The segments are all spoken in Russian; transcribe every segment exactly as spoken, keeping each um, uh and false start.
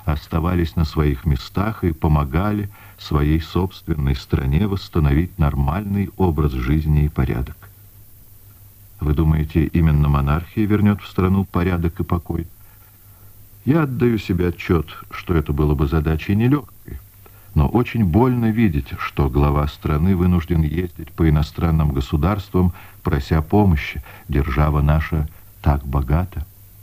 оставались на своих местах и помогали своей собственной стране восстановить нормальный образ жизни и порядок. Вы думаете, именно монархия вернет в страну порядок и покой? Я отдаю себе отчет, что это было бы задачей нелегкой, но очень больно видеть, что глава страны вынужден ездить по иностранным государствам, прося помощи. Держава наша так богата.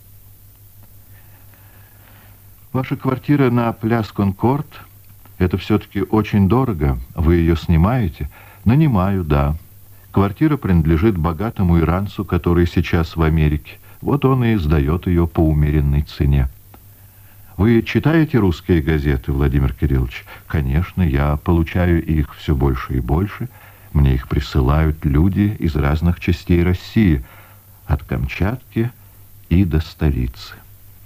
Ваша квартира на Пляс Конкорд — это все-таки очень дорого. Вы ее снимаете? Нанимаю, да. Квартира принадлежит богатому иранцу, который сейчас в Америке. Вот он и сдает ее по умеренной цене. Вы читаете русские газеты, Владимир Кириллович? Конечно, я получаю их все больше и больше. Мне их присылают люди из разных частей России, от Камчатки и до столицы.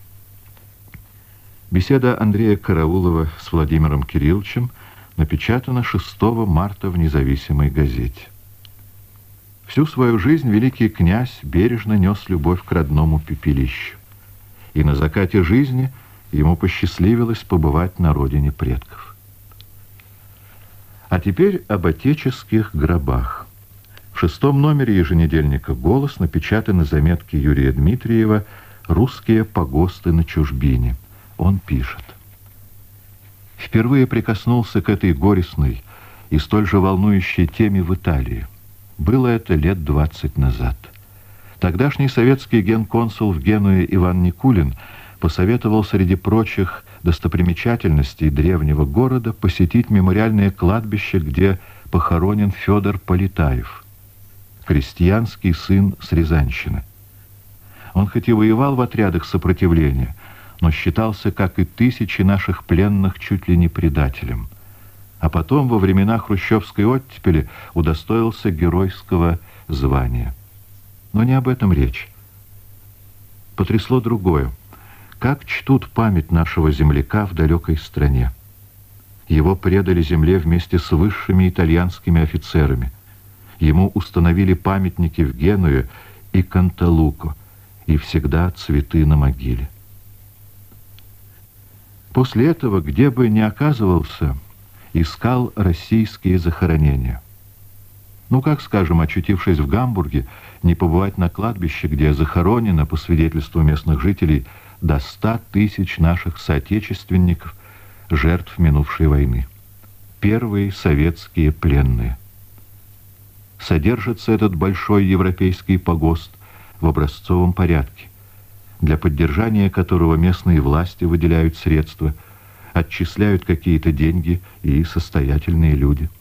Беседа Андрея Караулова с Владимиром Кирилловичем напечатана шестого марта в «Независимой газете». Всю свою жизнь великий князь бережно нес любовь к родному пепелищу. И на закате жизни ему посчастливилось побывать на родине предков. А теперь об отеческих гробах. В шестом номере еженедельника «Голос» напечатаны заметки Юрия Дмитриева «Русские погосты на чужбине». Он пишет: «Впервые прикоснулся к этой горестной и столь же волнующей теме в Италии. Было это лет двадцать назад. Тогдашний советский генконсул в Генуе Иван Никулин посоветовал среди прочих достопримечательностей древнего города посетить мемориальное кладбище, где похоронен Федор Полетаев, крестьянский сын с Рязанщины. Он хоть и воевал в отрядах сопротивления, но считался, как и тысячи наших пленных, чуть ли не предателем. А потом, во времена хрущевской оттепели, удостоился геройского звания. Но не об этом речь. Потрясло другое. Как чтут память нашего земляка в далекой стране. Его предали земле вместе с высшими итальянскими офицерами. Ему установили памятники в Генуе и Канталуко, и всегда цветы на могиле. После этого, где бы ни оказывался, искал российские захоронения. Ну, как, скажем, очутившись в Гамбурге, не побывать на кладбище, где захоронено, по свидетельству местных жителей, до ста тысяч наших соотечественников, жертв минувшей войны. Первые советские пленные. Содержится этот большой европейский погост в образцовом порядке, для поддержания которого местные власти выделяют средства, отчисляют какие-то деньги и состоятельные люди.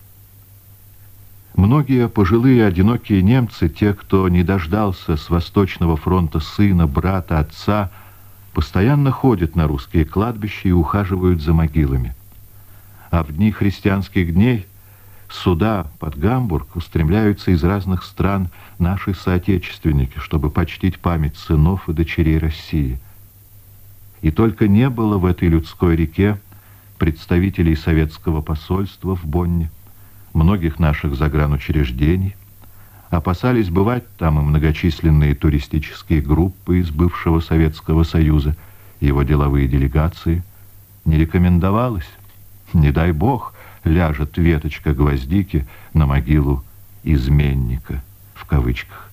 Многие пожилые одинокие немцы, те, кто не дождался с Восточного фронта сына, брата, отца, постоянно ходят на русские кладбища и ухаживают за могилами. А в дни христианских дней сюда, под Гамбург, устремляются из разных стран наши соотечественники, чтобы почтить память сынов и дочерей России. И только не было в этой людской реке представителей советского посольства в Бонне, многих наших загранучреждений. Опасались бывать там и многочисленные туристические группы из бывшего Советского Союза, его деловые делегации. Не рекомендовалось, не дай бог, ляжет веточка гвоздики на могилу «изменника» в кавычках.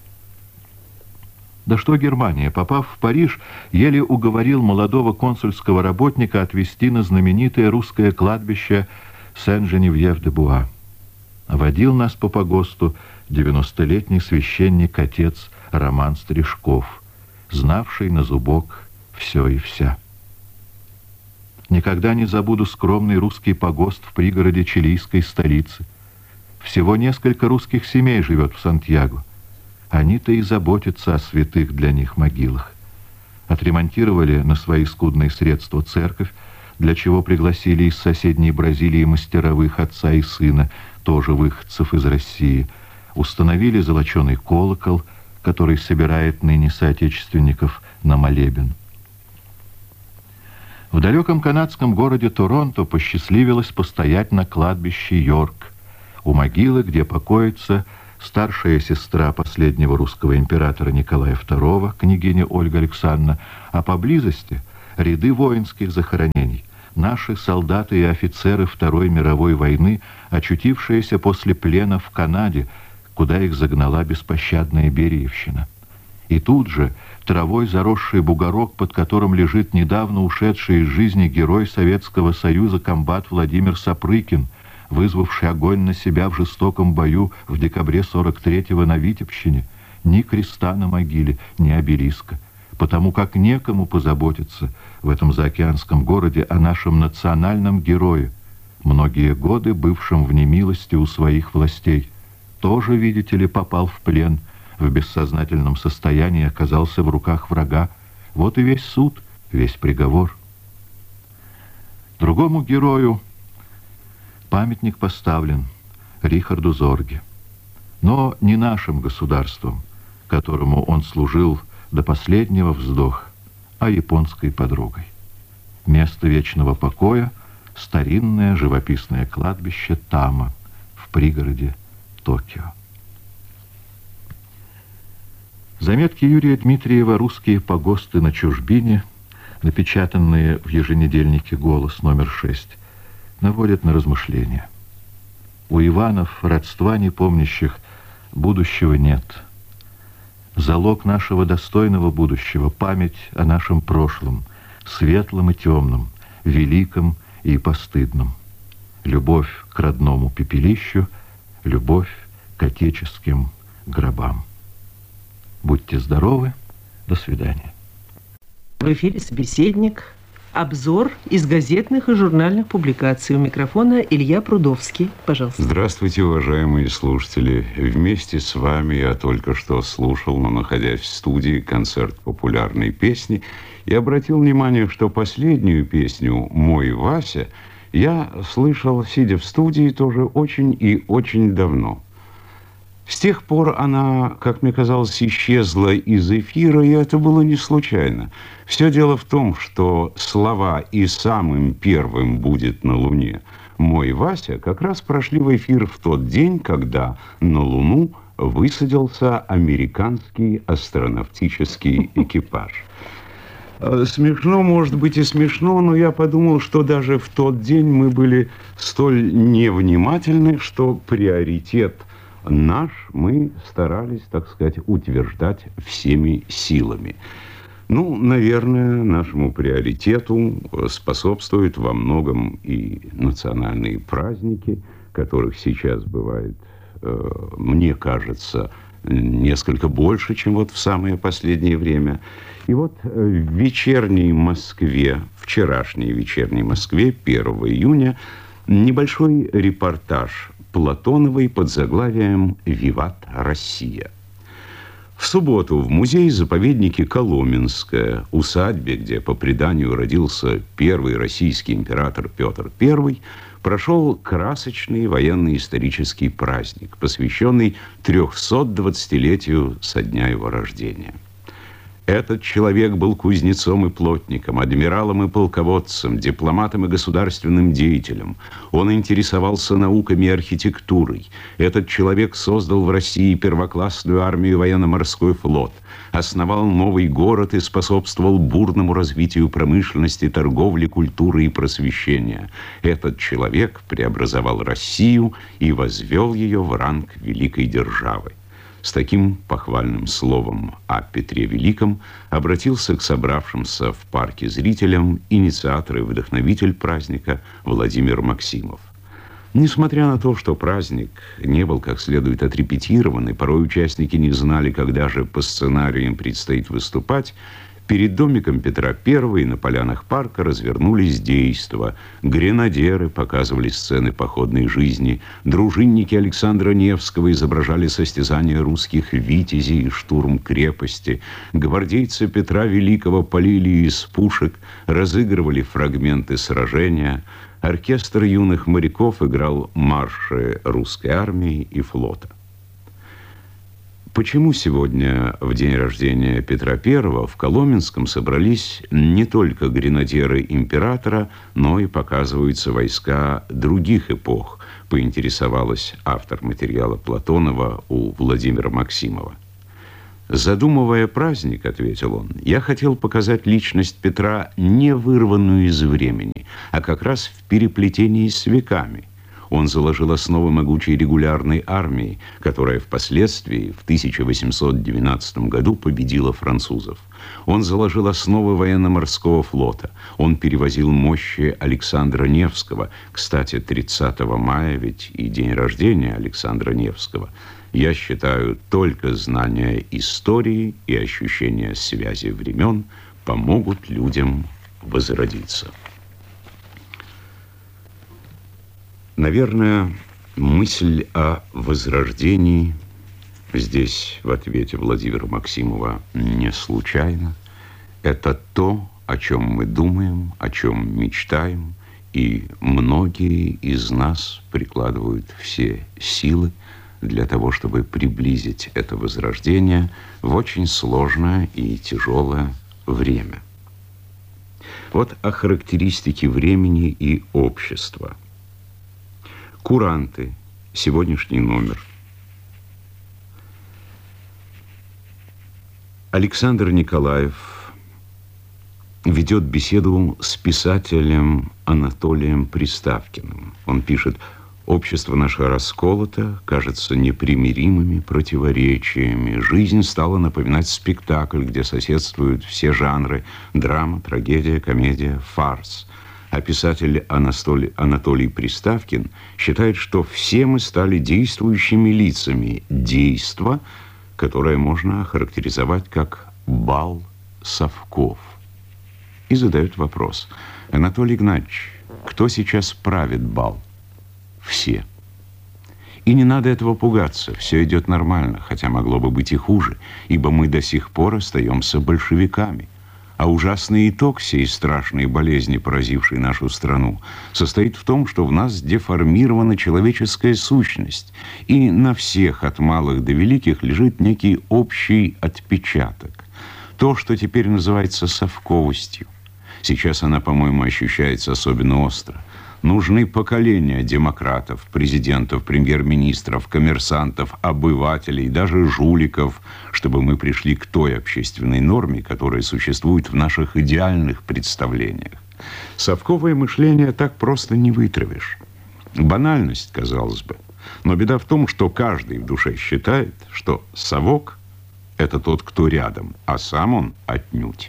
Да что Германия, попав в Париж, еле уговорил молодого консульского работника отвезти на знаменитое русское кладбище Сен-Женевьев-де-Буа. Водил нас по погосту девяностолетний священник-отец Роман Стрижков, знавший на зубок все и вся. Никогда не забуду скромный русский погост в пригороде чилийской столицы. Всего несколько русских семей живет в Сантьяго. Они-то и заботятся о святых для них могилах. Отремонтировали на свои скудные средства церковь, для чего пригласили из соседней Бразилии мастеровых отца и сына, тоже выходцев из России. Установили золоченый колокол, который собирает ныне соотечественников на молебен. В далеком канадском городе Торонто посчастливилось постоять на кладбище Йорк, у могилы, где покоится старшая сестра последнего русского императора Николая второго, княгиня Ольга Александровна, а поблизости ряды воинских захоронений, наши солдаты и офицеры Второй мировой войны, очутившиеся после плена в Канаде, куда их загнала беспощадная Бериевщина. И тут же травой заросший бугорок, под которым лежит недавно ушедший из жизни герой Советского Союза комбат Владимир Сапрыкин, вызвавший огонь на себя в жестоком бою в декабре сорок третьего на Витебщине. Ни креста на могиле, ни обелиска, потому как некому позаботиться в этом заокеанском городе о нашем национальном герое, многие годы бывшем в немилости у своих властей. Тоже, видите ли, попал в плен, в бессознательном состоянии оказался в руках врага. Вот и весь суд, весь приговор. Другому герою памятник поставлен, Рихарду Зорге, но не нашим государством, которому он служил до последнего вздоха, а японской подругой. Место вечного покоя — старинное живописное кладбище Тама в пригороде Токио. Заметки Юрия Дмитриева «Русские погосты на чужбине», напечатанные в еженедельнике «Голос» номер шесть, наводят на размышления. У Иванов родства непомнящих будущего нет. Залог нашего достойного будущего — память о нашем прошлом, светлом и темном, великом и постыдном. Любовь к родному пепелищу, любовь к отеческим гробам. Будьте здоровы, до свидания. В эфире «Собеседник». Обзор из газетных и журнальных публикаций. У микрофона Илья Прудовский. Пожалуйста. Здравствуйте, уважаемые слушатели. Вместе с вами я только что слушал, но находясь в студии, концерт популярной песни и обратил внимание, что последнюю песню «Мой Вася» я слышал, сидя в студии, тоже очень и очень давно. С тех пор она, как мне казалось, исчезла из эфира, и это было не случайно. Все дело в том, что слова «и самым первым будет на Луне» «Мой Вася» как раз прошли в эфир в тот день, когда на Луну высадился американский астронавтический экипаж. Смешно, может быть, и смешно, но я подумал, что даже в тот день мы были столь невнимательны, что приоритет наш мы старались, так сказать, утверждать всеми силами. Ну, наверное, нашему приоритету способствуют во многом и национальные праздники, которых сейчас бывает, э, мне кажется, несколько больше, чем вот в самое последнее время. И вот в вечерней Москве, вчерашней вечерней Москве, первого июня, небольшой репортаж Платоновой под заглавием «Виват Россия». В субботу в музее-заповеднике Коломенское, усадьбе, где по преданию родился первый российский император Петр Первый, прошел красочный военно-исторический праздник, посвященный трехсотдвадцатилетию со дня его рождения. Этот человек был кузнецом и плотником, адмиралом и полководцем, дипломатом и государственным деятелем. Он интересовался науками и архитектурой. Этот человек создал в России первоклассную армию и военно-морской флот, основал новый город и способствовал бурному развитию промышленности, торговли, культуры и просвещения. Этот человек преобразовал Россию и возвел ее в ранг великой державы. С таким похвальным словом о Петре Великом обратился к собравшимся в парке зрителям инициатор и вдохновитель праздника Владимир Максимов. Несмотря на то, что праздник не был как следует отрепетирован, и порой участники не знали, когда же по сценарию им предстоит выступать, перед домиком Петра Первого на полянах парка развернулись действа. Гренадеры показывали сцены походной жизни, дружинники Александра Невского изображали состязания русских витязей и штурм крепости, гвардейцы Петра Великого полили из пушек, разыгрывали фрагменты сражения, оркестр юных моряков играл марши русской армии и флота. Почему сегодня, в день рождения Петра Первого, в Коломенском собрались не только гренадеры императора, но и показываются войска других эпох, поинтересовалась автор материала Платонова у Владимира Максимова. «Задумывая праздник, — ответил он, — я хотел показать личность Петра не вырванную из времени, а как раз в переплетении с веками. Он заложил основы могучей регулярной армии, которая впоследствии в тысяча восемьсот двенадцатом году победила французов. Он заложил основы военно-морского флота. Он перевозил мощи Александра Невского. Кстати, тридцатого мая ведь и день рождения Александра Невского. Я считаю, только знание истории и ощущение связи времен помогут людям возродиться». Наверное, мысль о возрождении здесь в ответе Владимира Максимова не случайно. Это то, о чем мы думаем, о чем мечтаем, и многие из нас прикладывают все силы для того, чтобы приблизить это возрождение в очень сложное и тяжелое время. Вот о характеристике времени и общества. Куранты. Сегодняшний номер. Александр Николаев ведет беседу с писателем Анатолием Приставкиным. Он пишет: «Общество наше расколото, кажется непримиримыми противоречиями. Жизнь стала напоминать спектакль, где соседствуют все жанры: драма, трагедия, комедия, фарс». А писатель Анатолий, Анатолий Приставкин считает, что все мы стали действующими лицами действа, которое можно охарактеризовать как бал совков. И задает вопрос: Анатолий Игнатьевич, кто сейчас правит бал? Все. И не надо этого пугаться, все идет нормально, хотя могло бы быть и хуже, ибо мы до сих пор остаемся большевиками. А ужасный итог всей страшной болезни, поразившей нашу страну, состоит в том, что в нас деформирована человеческая сущность, и на всех, от малых до великих, лежит некий общий отпечаток. То, что теперь называется совковостью. Сейчас она, по-моему, ощущается особенно остро. Нужны поколения демократов, президентов, премьер-министров, коммерсантов, обывателей, даже жуликов, чтобы мы пришли к той общественной норме, которая существует в наших идеальных представлениях. Совковое мышление так просто не вытравишь. Банальность, казалось бы. Но беда в том, что каждый в душе считает, что совок – это тот, кто рядом, а сам он отнюдь.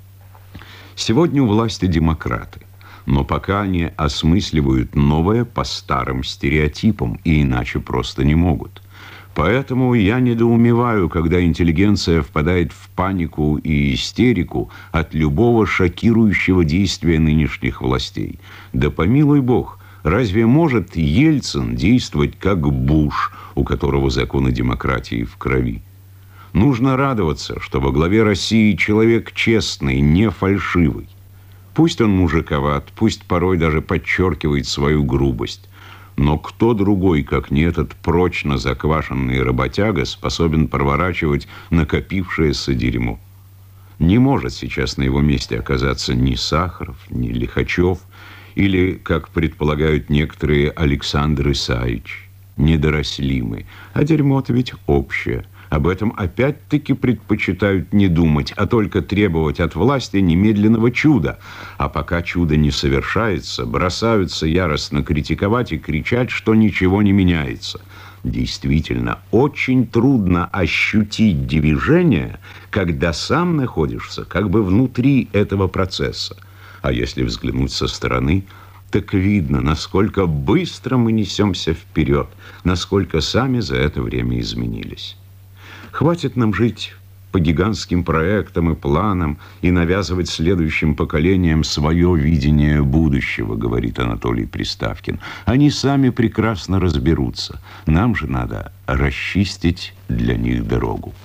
Сегодня у власти демократы. Но пока они осмысливают новое по старым стереотипам, и иначе просто не могут. Поэтому я недоумеваю, когда интеллигенция впадает в панику и истерику от любого шокирующего действия нынешних властей. Да помилуй Бог, разве может Ельцин действовать как Буш, у которого законы демократии в крови? Нужно радоваться, что во главе России человек честный, не фальшивый. Пусть он мужиковат, пусть порой даже подчеркивает свою грубость. Но кто другой, как не этот прочно заквашенный работяга, способен проворачивать накопившееся дерьмо? Не может сейчас на его месте оказаться ни Сахаров, ни Лихачев, или, как предполагают некоторые, Александр Исаевич. Не доросли мы, а дерьмо-то ведь общее. Об этом опять-таки предпочитают не думать, а только требовать от власти немедленного чуда. А пока чудо не совершается, бросаются яростно критиковать и кричать, что ничего не меняется. Действительно, очень трудно ощутить движение, когда сам находишься как бы внутри этого процесса. А если взглянуть со стороны, так видно, насколько быстро мы несемся вперед, насколько сами за это время изменились. Хватит нам жить по гигантским проектам и планам и навязывать следующим поколениям свое видение будущего, говорит Анатолий Приставкин. Они сами прекрасно разберутся. Нам же надо расчистить для них дорогу.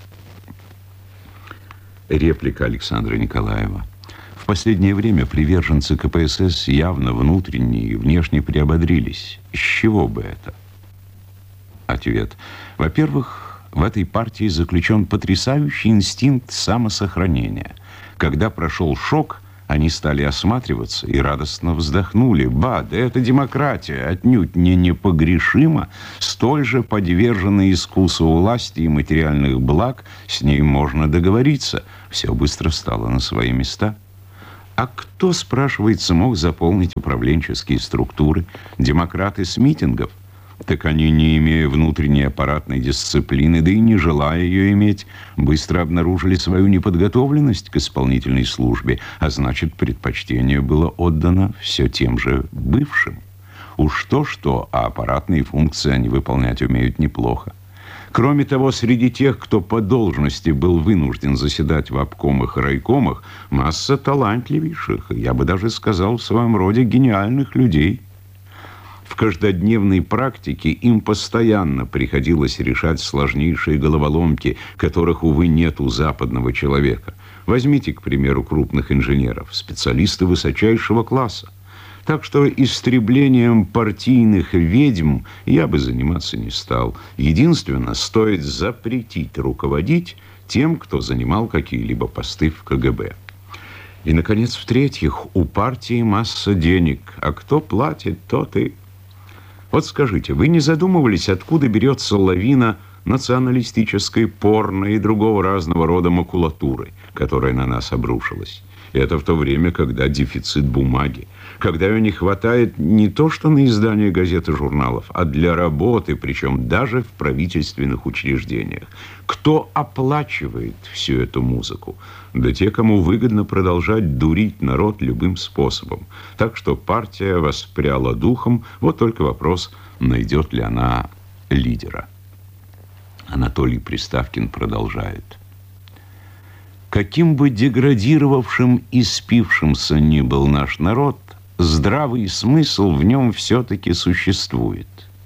Реплика Александра Николаева. В последнее время приверженцы ка пэ эс эс явно внутренне и внешне приободрились. С чего бы это? Ответ. Во-первых, в этой партии заключен потрясающий инстинкт самосохранения. Когда прошел шок, Они стали осматриваться и радостно вздохнули. Ба, да это демократия, отнюдь не непогрешима, столь же подвержена искусу власти и материальных благ, с ней можно договориться. Все быстро встало на свои места. А кто, спрашивается, мог заполнить управленческие структуры? Демократы с митингов? Так они, не имея внутренней аппаратной дисциплины, да и не желая ее иметь, быстро обнаружили свою неподготовленность к исполнительной службе, а значит, предпочтение было отдано все тем же бывшим. Уж то-что, а аппаратные функции они выполнять умеют неплохо. Кроме того, среди тех, кто по должности был вынужден заседать в обкомах и райкомах, масса талантливейших, я бы даже сказал, в своем роде гениальных людей. В каждодневной практике им постоянно приходилось решать сложнейшие головоломки, которых, увы, нет у западного человека. Возьмите, к примеру, крупных инженеров, специалисты высочайшего класса. Так что истреблением партийных ведьм я бы заниматься не стал. Единственно, стоит запретить руководить тем, кто занимал какие-либо посты в ка гэ бэ. И, наконец, в-третьих, у партии масса денег, а кто платит, тот и... Вот скажите, вы не задумывались, откуда берется лавина националистической порно и другого разного рода макулатуры, которая на нас обрушилась? И это в то время, когда дефицит бумаги, когда ее не хватает не то что на издание газет и журналов, а для работы, причем даже в правительственных учреждениях. Кто оплачивает всю эту музыку? Да те, кому выгодно продолжать дурить народ любым способом. Так что партия воспряла духом, вот только вопрос, найдет ли она лидера. Анатолий Приставкин продолжает. Каким бы деградировавшим и спившимся ни был наш народ, здравый смысл в нем все-таки существует.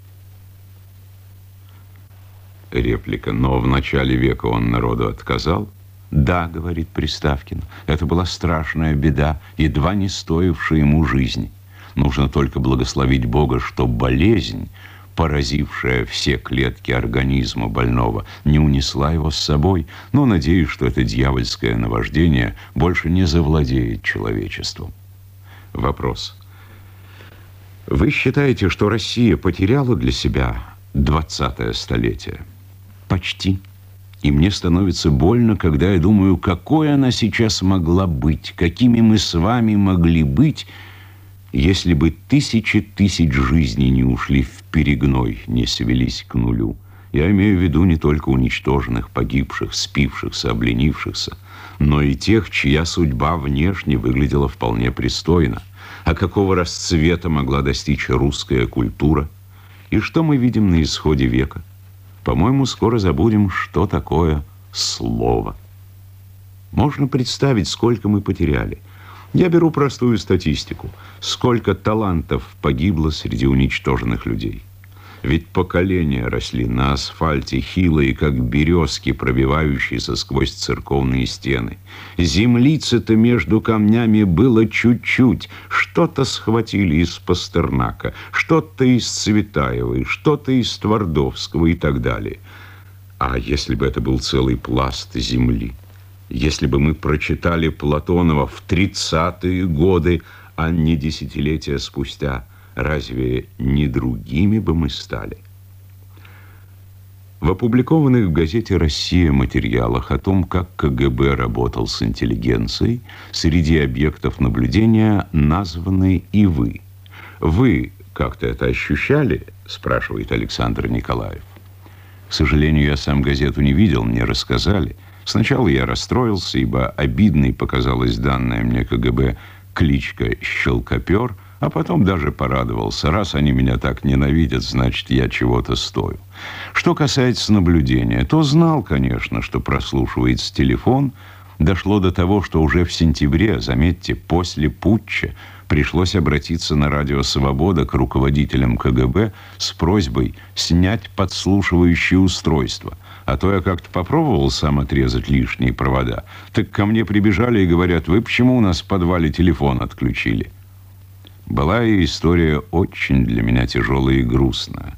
Реплика. Но в начале века он народу отказал. Да, говорит Приставкин, это была страшная беда, едва не стоившая ему жизни. Нужно только благословить Бога, что болезнь, поразившая все клетки организма больного, не унесла его с собой, но надеюсь, что это дьявольское наваждение больше не завладеет человечеством. Вопрос. Вы считаете, что Россия потеряла для себя двадцатое столетие? Почти. И мне становится больно, когда я думаю, какой она сейчас могла быть, какими мы с вами могли быть, если бы тысячи тысяч жизней не ушли в перегной, не свелись к нулю. Я имею в виду не только уничтоженных, погибших, спившихся, обленившихся, но и тех, чья судьба внешне выглядела вполне пристойно. А какого расцвета могла достичь русская культура? И что мы видим на исходе века? По-моему, скоро забудем, что такое слово. Можно представить, сколько мы потеряли. Я беру простую статистику. Сколько талантов погибло среди уничтоженных людей. Ведь поколения росли на асфальте, хилые, как березки, пробивающиеся сквозь церковные стены. Землицы-то между камнями было чуть-чуть. Что-то схватили из Пастернака, что-то из Цветаевой, что-то из Твардовского и так далее. А если бы это был целый пласт земли? Если бы мы прочитали Платонова в тридцатые годы, а не десятилетия спустя, разве не другими бы мы стали? В опубликованных в газете «Россия» материалах о том, как ка гэ бэ работал с интеллигенцией, среди объектов наблюдения названы и вы. Вы как-то это ощущали? Спрашивает Александр Николаев. К сожалению, я сам газету не видел, мне рассказали. Сначала я расстроился, ибо обидной показалась данная мне ка гэ бэ кличка «Щелкопер», а потом даже порадовался. Раз они меня так ненавидят, значит, я чего-то стою. Что касается наблюдения, то знал, конечно, что прослушивается телефон. Дошло до того, что уже в сентябре, заметьте, после путча, пришлось обратиться на радио «Свобода» к руководителям ка гэ бэ с просьбой снять подслушивающее устройство. А то я как-то попробовал сам отрезать лишние провода. Так ко мне прибежали и говорят: вы почему у нас в подвале телефон отключили? Была и история очень для меня тяжелая и грустная.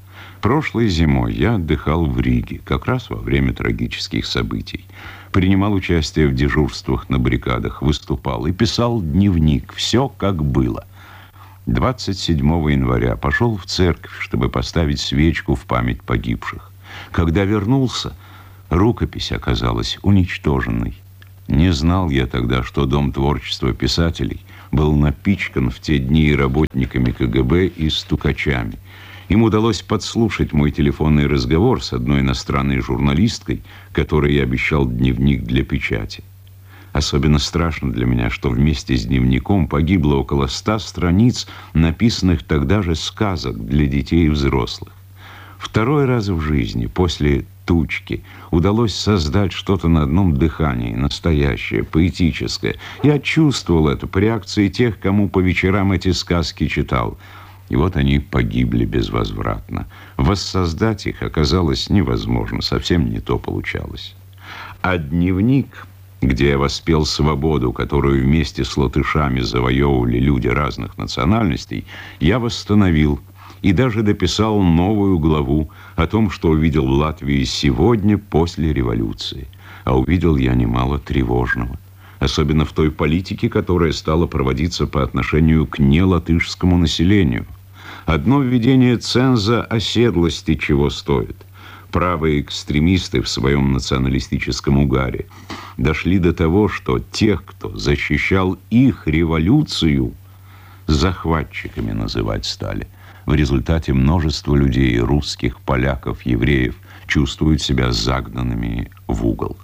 Прошлой зимой я отдыхал в Риге, как раз во время трагических событий. Принимал участие в дежурствах на баррикадах, выступал и писал дневник. Все как было. двадцать седьмого января пошел в церковь, чтобы поставить свечку в память погибших. Когда вернулся, рукопись оказалась уничтоженной. Не знал я тогда, что Дом творчества писателей был напичкан в те дни работниками ка гэ бэ и стукачами. Им удалось подслушать мой телефонный разговор с одной иностранной журналисткой, которой я обещал дневник для печати. Особенно страшно для меня, что вместе с дневником погибло около ста страниц, написанных тогда же сказок для детей и взрослых. Второй раз в жизни, после «Тучки», удалось создать что-то на одном дыхании, настоящее, поэтическое. Я чувствовал это по реакции тех, кому по вечерам эти сказки читал. И вот они погибли безвозвратно. Воссоздать их оказалось невозможно, совсем не то получалось. А дневник, где я воспел свободу, которую вместе с латышами завоевывали люди разных национальностей, я восстановил и даже дописал новую главу о том, что увидел в Латвии сегодня после революции. А увидел я немало тревожного. Особенно в той политике, которая стала проводиться по отношению к нелатышскому населению. Одно введение ценза оседлости чего стоит. Правые экстремисты в своем националистическом угаре дошли до того, что тех, кто защищал их революцию, захватчиками называть стали. В результате множество людей, русских, поляков, евреев, чувствуют себя загнанными в угол.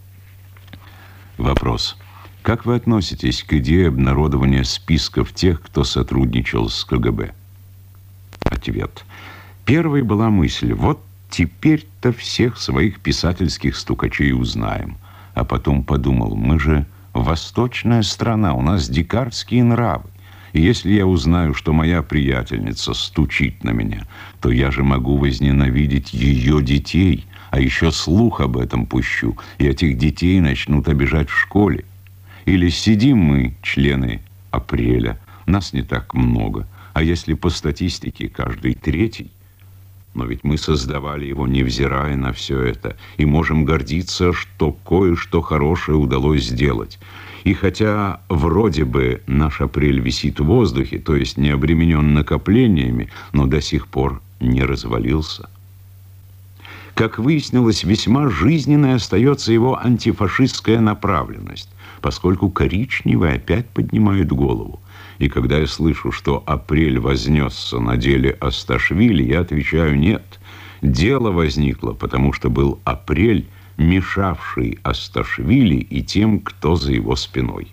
Вопрос. Как вы относитесь к идее обнародования списков тех, кто сотрудничал с ка гэ бэ? Ответ. Первой была мысль: вот теперь-то всех своих писательских стукачей узнаем. А потом подумал: мы же восточная страна, у нас дикарские нравы. И если я узнаю, что моя приятельница стучит на меня, то я же могу возненавидеть ее детей, а еще слух об этом пущу, и этих детей начнут обижать в школе. Или сидим мы, члены «Апреля», нас не так много, а если по статистике каждый третий, но ведь мы создавали его, невзирая на все это, и можем гордиться, что кое-что хорошее удалось сделать. И хотя вроде бы наш «Апрель» висит в воздухе, то есть не обременен накоплениями, но до сих пор не развалился. Как выяснилось, весьма жизненной остается его антифашистская направленность, поскольку коричневые опять поднимают голову. И когда я слышу, что «Апрель» вознесся на деле Асташвили, я отвечаю: нет, дело возникло, потому что был «Апрель», мешавший Асташвили и тем, кто за его спиной.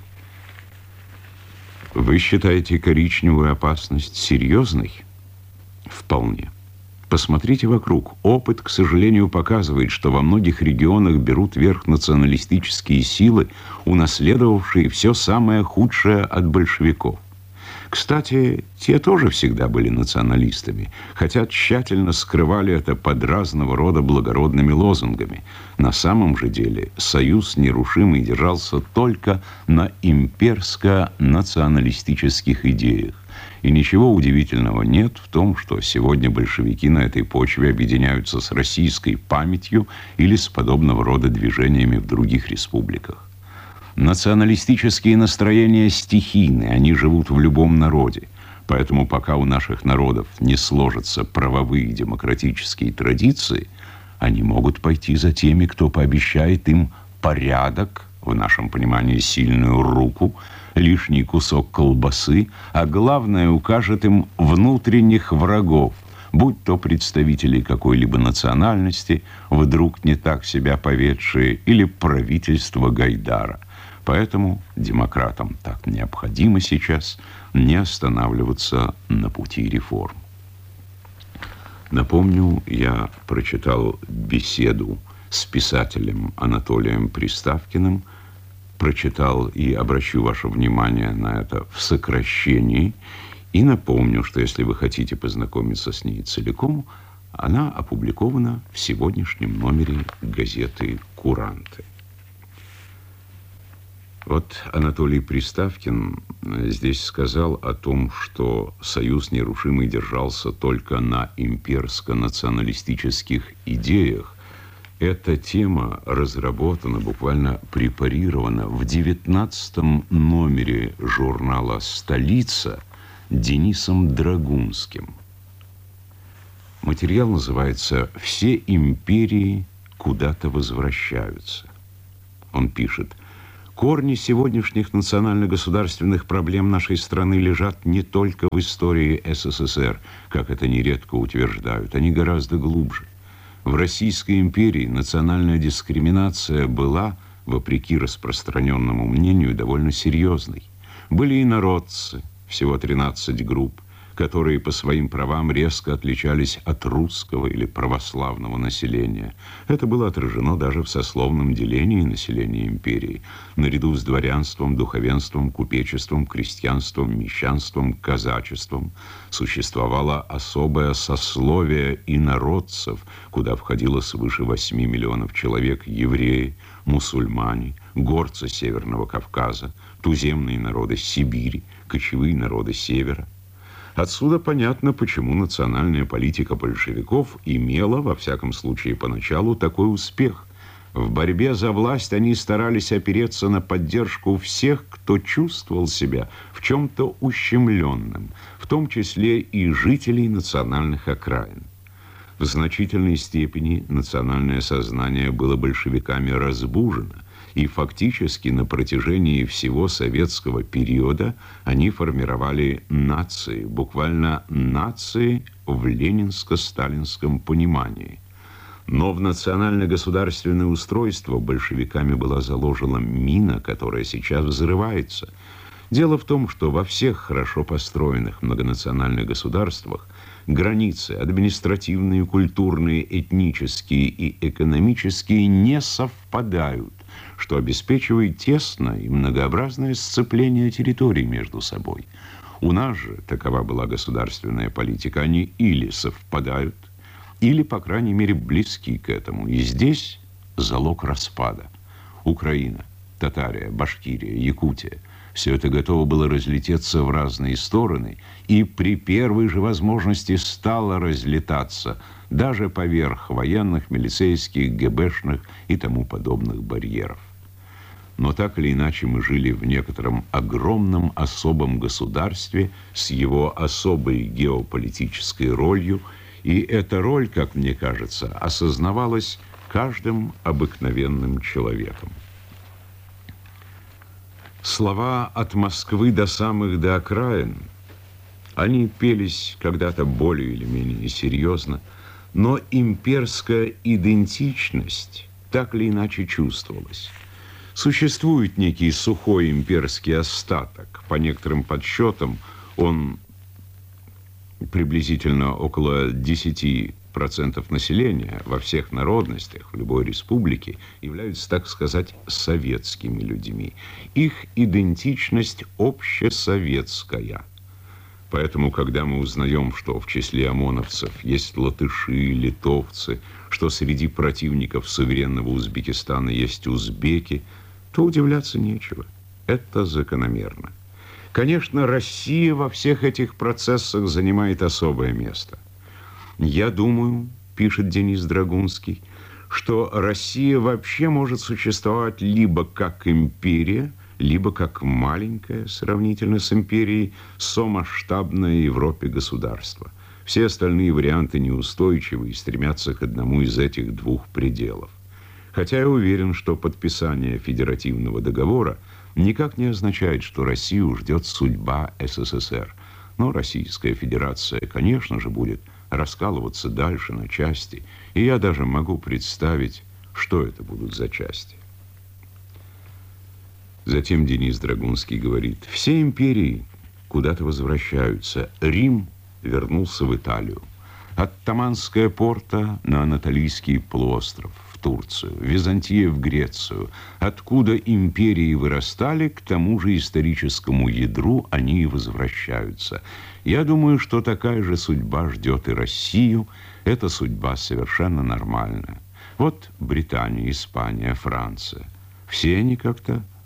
Вы считаете коричневую опасность серьезной? Вполне. Посмотрите вокруг. Опыт, к сожалению, показывает, что во многих регионах берут верх националистические силы, унаследовавшие все самое худшее от большевиков. Кстати, те тоже всегда были националистами, хотя тщательно скрывали это под разного рода благородными лозунгами. На самом же деле союз нерушимый держался только на имперско-националистических идеях. И ничего удивительного нет в том, что сегодня большевики на этой почве объединяются с российской памятью или с подобного рода движениями в других республиках. Националистические настроения стихийны, они живут в любом народе. Поэтому пока у наших народов не сложатся правовые демократические традиции, они могут пойти за теми, кто пообещает им порядок, в нашем понимании сильную руку, лишний кусок колбасы, а главное, укажет им внутренних врагов, будь то представители какой-либо национальности, вдруг не так себя поведшие, или правительство Гайдара. Поэтому демократам так необходимо сейчас не останавливаться на пути реформ. Напомню, я прочитал беседу с писателем Анатолием Приставкиным, прочитал и обращу ваше внимание на это в сокращении, и напомню, что если вы хотите познакомиться с ней целиком, она опубликована в сегодняшнем номере газеты «Куранты». Вот Анатолий Приставкин здесь сказал о том, что Союз нерушимый держался только на имперско-националистических идеях. Эта тема разработана, буквально препарирована в девятнадцатом номере журнала «Столица» Денисом Драгунским. Материал называется «Все империи куда-то возвращаются». Он пишет: корни сегодняшних национально-государственных проблем нашей страны лежат не только в истории СССР, как это нередко утверждают, они гораздо глубже. В Российской империи национальная дискриминация была, вопреки распространенному мнению, довольно серьезной. Были инородцы, всего тринадцать групп, которые по своим правам резко отличались от русского или православного населения. Это было отражено даже в сословном делении населения империи. Наряду с дворянством, духовенством, купечеством, крестьянством, мещанством, казачеством существовало особое сословие инородцев, куда входило свыше восьми миллионов человек: евреи, мусульмане, горцы Северного Кавказа, туземные народы Сибири, кочевые народы Севера. Отсюда понятно, почему национальная политика большевиков имела, во всяком случае поначалу, такой успех. В борьбе за власть они старались опереться на поддержку всех, кто чувствовал себя в чем-то ущемленным, в том числе и жителей национальных окраин. В значительной степени национальное сознание было большевиками разбужено, и фактически на протяжении всего советского периода они формировали нации, буквально нации в ленинско-сталинском понимании. Но в национально-государственное устройство большевиками была заложена мина, которая сейчас взрывается. Дело в том, что во всех хорошо построенных многонациональных государствах границы административные, культурные, этнические и экономические не совпадают, что обеспечивает тесное и многообразное сцепление территорий между собой. У нас же, такова была государственная политика, они или совпадают, или, по крайней мере, близки к этому. И здесь залог распада. Украина, Татария, Башкирия, Якутия – все это готово было разлететься в разные стороны, и при первой же возможности стало разлетаться, даже поверх военных, милицейских, ГБшных и тому подобных барьеров. Но так или иначе мы жили в некотором огромном особом государстве с его особой геополитической ролью, и эта роль, как мне кажется, осознавалась каждым обыкновенным человеком. Слова «от Москвы до самых до окраин», они пелись когда-то более или менее серьезно, но имперская идентичность так или иначе чувствовалась. Существует некий сухой имперский остаток. По некоторым подсчетам он приблизительно около десяти процентов населения во всех народностях, в любой республике, являются, так сказать, советскими людьми. Их идентичность общесоветская. Поэтому, когда мы узнаем, что в числе ОМОНовцев есть латыши, литовцы, что среди противников суверенного Узбекистана есть узбеки, то удивляться нечего. Это закономерно. Конечно, Россия во всех этих процессах занимает особое место. Я думаю, пишет Денис Драгунский, что Россия вообще может существовать либо как империя, либо как маленькое, сравнительно с империей, сомасштабное Европе государство. Все остальные варианты неустойчивы и стремятся к одному из этих двух пределов. Хотя я уверен, что подписание федеративного договора никак не означает, что Россию ждет судьба СССР. Но Российская Федерация, конечно же, будет раскалываться дальше на части, и я даже могу представить, что это будут за части. Затем Денис Драгунский говорит: все империи куда-то возвращаются. Рим вернулся в Италию. Оттаманская порта на Анатолийский полуостров, в Турцию, Византия в Грецию. Откуда империи вырастали, к тому же историческому ядру они и возвращаются. Я думаю, что такая же судьба ждет и Россию. Эта судьба совершенно нормальная. Вот Британия, Испания, Франция. Все они как-то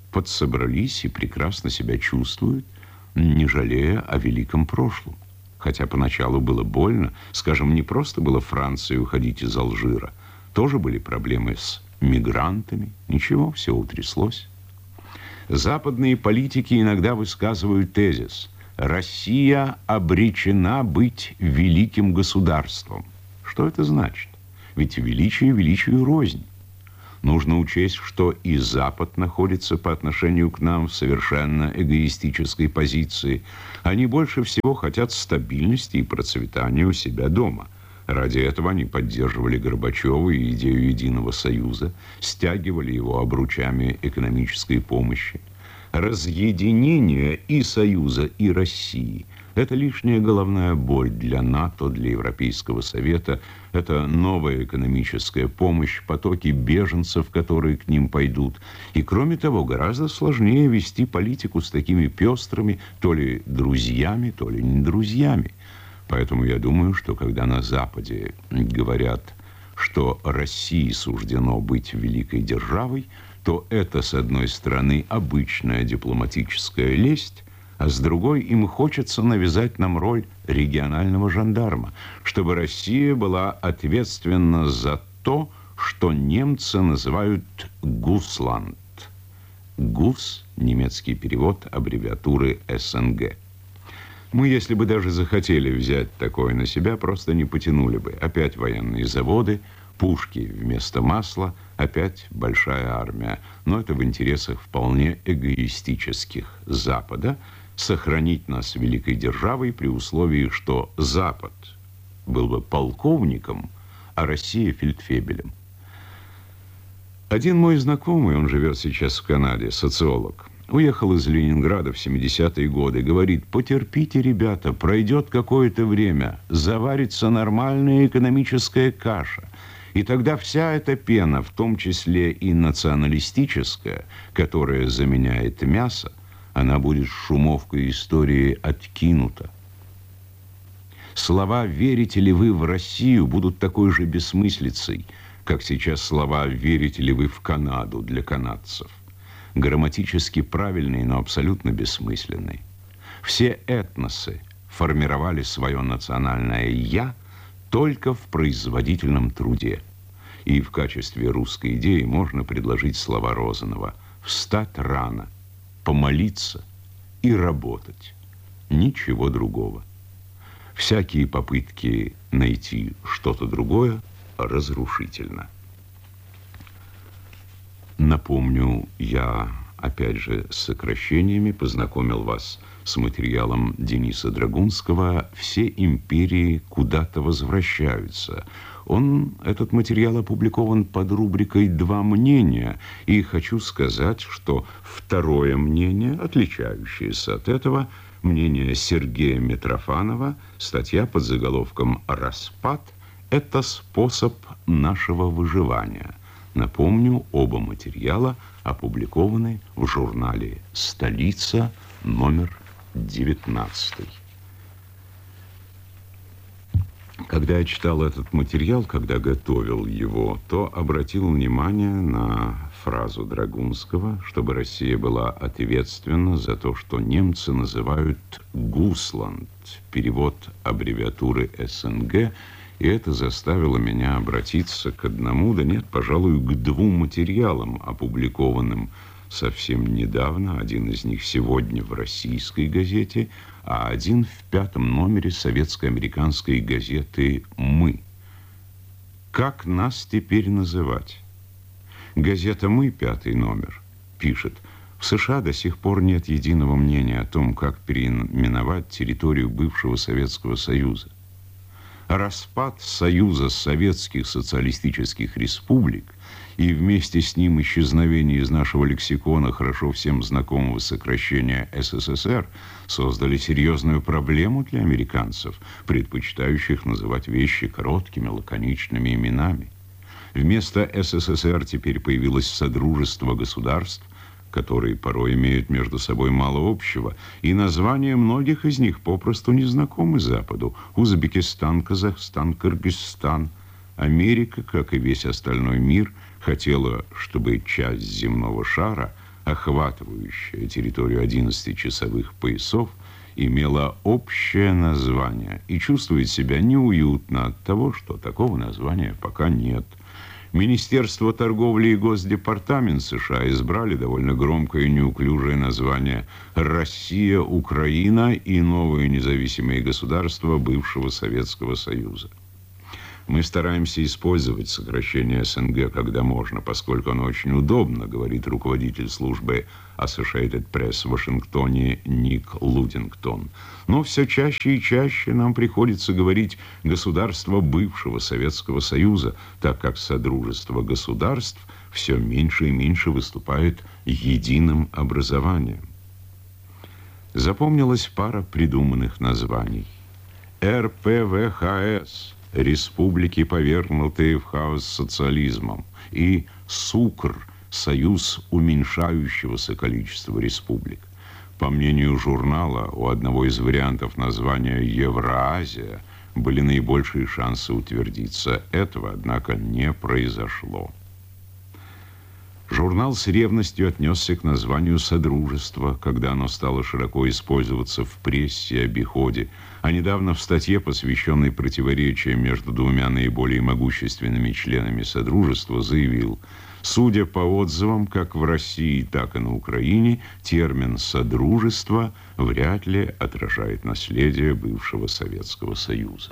подсобрались и прекрасно себя чувствуют, не жалея о великом прошлом. Хотя поначалу было больно, скажем, не просто было Франции уходить из Алжира, тоже были проблемы с мигрантами, ничего, все утряслось. Западные политики иногда высказывают тезис: Россия обречена быть великим государством. Что это значит? Ведь величие величию рознь. Нужно учесть, что и Запад находится по отношению к нам в совершенно эгоистической позиции. Они больше всего хотят стабильности и процветания у себя дома. Ради этого они поддерживали Горбачева и идею Единого Союза, стягивали его обручами экономической помощи. Разъединение и Союза, и России – это лишняя головная боль для НАТО, для Европейского Совета. Это новая экономическая помощь, потоки беженцев, которые к ним пойдут. И, кроме того, гораздо сложнее вести политику с такими пестрыми, то ли друзьями, то ли не друзьями. Поэтому я думаю, что когда на Западе говорят, что России суждено быть великой державой, то это, с одной стороны, обычная дипломатическая лесть, а с другой им хочется навязать нам роль регионального жандарма, чтобы Россия была ответственна за то, что немцы называют «Гусланд». «Гус» – немецкий перевод аббревиатуры эс эн гэ. Мы, если бы даже захотели взять такое на себя, просто не потянули бы. Опять военные заводы, пушки вместо масла, опять большая армия. Но это в интересах вполне эгоистических Запада – сохранить нас великой державой при условии, что Запад был бы полковником, а Россия фельдфебелем. Один мой знакомый, он живет сейчас в Канаде, социолог, уехал из Ленинграда в семидесятые годы, говорит: потерпите, ребята, пройдет какое-то время, заварится нормальная экономическая каша, и тогда вся эта пена, в том числе и националистическая, которая заменяет мясо, она будет шумовкой истории откинута. Слова «верите ли вы в Россию» будут такой же бессмыслицей, как сейчас слова «верите ли вы в Канаду» для канадцев. Грамматически правильные, но абсолютно бессмысленные. Все этносы формировали свое национальное «я» только в производительном труде. И в качестве русской идеи можно предложить слова Розанова: «встать рано, помолиться и работать. Ничего другого». Всякие попытки найти что-то другое разрушительно. Напомню, я, опять же, с сокращениями познакомил вас с материалом Дениса Драгунского «Все империи куда-то возвращаются». Он, этот материал опубликован под рубрикой «Два мнения». И хочу сказать, что второе мнение, отличающееся от этого, мнение Сергея Митрофанова, статья под заголовком «Распад – это способ нашего выживания». Напомню, оба материала опубликованы в журнале «Столица», номер девятнадцатый. Когда я читал этот материал, когда готовил его, то обратил внимание на фразу Драгунского, чтобы Россия была ответственна за то, что немцы называют «Гусланд», перевод аббревиатуры эс эн гэ, и это заставило меня обратиться к одному, да нет, пожалуй, к двум материалам, опубликованным совсем недавно. Один из них сегодня в российской газете, а один в пятом номере советско-американской газеты «Мы». Как нас теперь называть? Газета «Мы», пятый номер, пишет: в США до сих пор нет единого мнения о том, как переименовать территорию бывшего Советского Союза. Распад Союза Советских Социалистических Республик и вместе с ним исчезновение из нашего лексикона хорошо всем знакомого сокращения эс эс эс эр создали серьезную проблему для американцев, предпочитающих называть вещи короткими, лаконичными именами. Вместо эс эс эс эр теперь появилось Содружество государств, которые порой имеют между собой мало общего, и названия многих из них попросту не знакомы Западу. Узбекистан, Казахстан, Кыргызстан. Америка, как и весь остальной мир, хотела, чтобы часть земного шара охватывающая территорию одиннадцати часовых поясов, имела общее название и чувствует себя неуютно от того, что такого названия пока нет. Министерство торговли и Госдепартамент США избрали довольно громкое и неуклюжее название «Россия, Украина и новые независимые государства бывшего Советского Союза». Мы стараемся использовать сокращение СНГ, когда можно, поскольку оно очень удобно, говорит руководитель службы Associated Press в Вашингтоне Ник Лудингтон. Но все чаще и чаще нам приходится говорить «государство бывшего Советского Союза», так как Содружество государств все меньше и меньше выступает единым образованием. Запомнилась пара придуманных названий. эр пэ вэ ха эс – республики, повергнутые в хаос социализмом, и СУКР – союз уменьшающегося количества республик. По мнению журнала, у одного из вариантов названия Евразия были наибольшие шансы утвердиться. Этого, однако, не произошло. Журнал с ревностью отнесся к названию «Содружество», когда оно стало широко использоваться в прессе и обиходе, а недавно в статье, посвященной противоречиям между двумя наиболее могущественными членами Содружества, заявил: «Судя по отзывам, как в России, так и на Украине, термин «содружество» вряд ли отражает наследие бывшего Советского Союза».